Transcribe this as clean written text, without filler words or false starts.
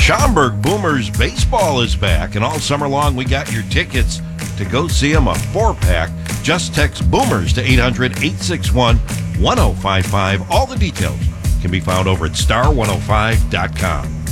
Schaumburg Boomers baseball is back, and all summer long we got your tickets to go see them, a 4-pack. Just text Boomers to 800-861-1055. All the details can be found over at star105.com.